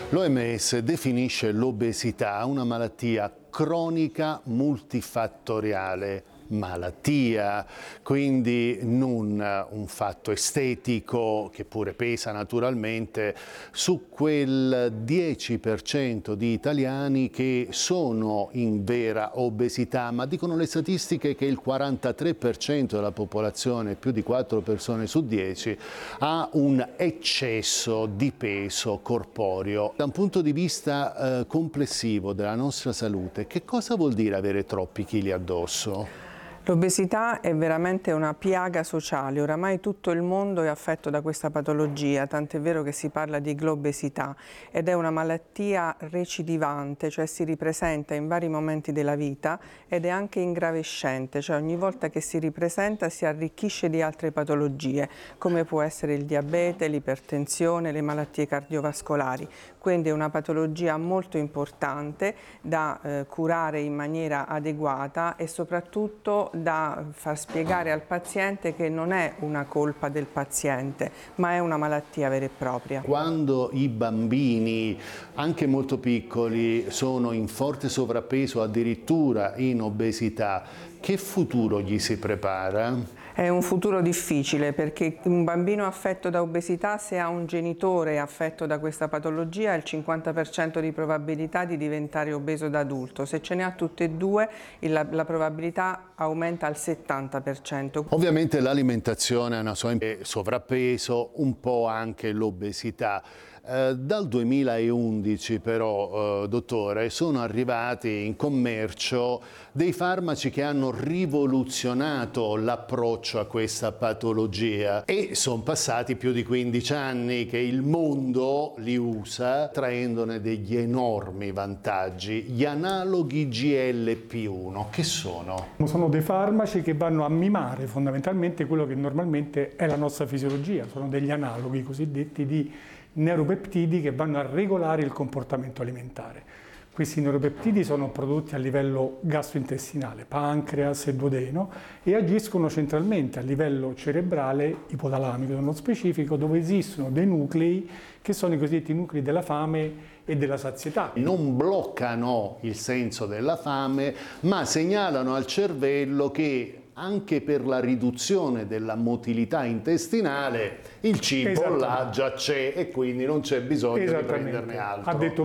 L'OMS definisce l'obesità una malattia cronica multifattoriale, malattia, quindi non un fatto estetico che pure pesa naturalmente su quel 10% di italiani che sono in vera obesità, ma dicono le statistiche che il 43% della popolazione, più di 4 persone su 10, ha un eccesso di peso corporeo. Da un punto di vista complessivo della nostra salute, che cosa vuol dire avere troppi chili addosso? L'obesità è veramente una piaga sociale, oramai tutto il mondo è affetto da questa patologia, tant'è vero che si parla di globesità ed è una malattia recidivante, cioè si ripresenta in vari momenti della vita ed è anche ingravescente, cioè ogni volta che si ripresenta si arricchisce di altre patologie, come può essere il diabete, l'ipertensione, le malattie cardiovascolari. Quindi è una patologia molto importante da curare in maniera adeguata e soprattutto da far spiegare al paziente che non è una colpa del paziente, ma è una malattia vera e propria. Quando i bambini, anche molto piccoli, sono in forte sovrappeso, addirittura in obesità, che futuro gli si prepara? È un futuro difficile perché un bambino affetto da obesità, se ha un genitore affetto da questa patologia, ha il 50% di probabilità di diventare obeso da adulto. Se ce ne ha tutte e due, la probabilità aumenta al 70%. Ovviamente l'alimentazione ha una sua sovrappeso, un po' anche l'obesità. Dal 2011 però, dottore, sono arrivati in commercio dei farmaci che hanno rivoluzionato l'approccio a questa patologia e sono passati più di 15 anni che il mondo li usa, traendone degli enormi vantaggi. Gli analoghi GLP-1, che sono? Sono dei farmaci che vanno a mimare fondamentalmente quello che normalmente è la nostra fisiologia, sono degli analoghi cosiddetti di neuropeptidi che vanno a regolare il comportamento alimentare. Questi neuropeptidi sono prodotti a livello gastrointestinale, pancreas e duodeno, e agiscono centralmente a livello cerebrale, ipotalamico nello specifico, dove esistono dei nuclei che sono i cosiddetti nuclei della fame e della sazietà. Non bloccano il senso della fame, ma segnalano al cervello che anche per la riduzione della motilità intestinale il cibo là già c'è e quindi non c'è bisogno di prenderne altro. Ha detto